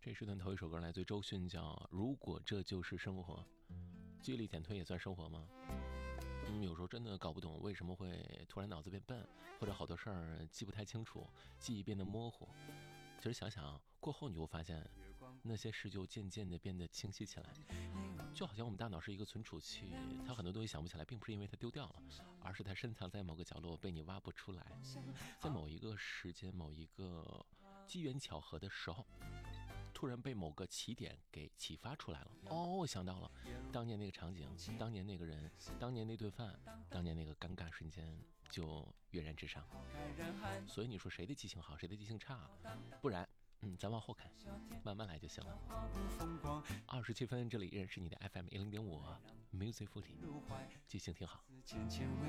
这时段头一首歌来自周迅，叫《如果这就是生活》。记忆力减退也算生活吗？有时候真的搞不懂为什么会突然脑子变笨，或者好多事儿记不太清楚，记忆变得模糊。其实想想过后，你会发现那些事就渐渐地变得清晰起来。就好像我们大脑是一个存储器，它很多东西想不起来，并不是因为它丢掉了，而是它深藏在某个角落被你挖不出来。在某一个时间、某一个机缘巧合的时候，突然被某个起点给启发出来了。我想到了当年那个场景，当年那个人，当年那顿饭，当年那个尴尬瞬间，就跃然纸上。所以你说谁的记性好，谁的记性差？不然咱往后看，慢慢来就行了。27分，这里依然是你的 FM 10.5 Music 附体，记性挺好。